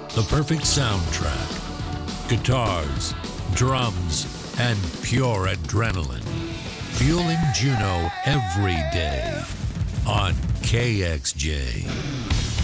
The perfect soundtrack. Guitars, drums, and pure adrenaline. Fueling Juneau every day on KXJ.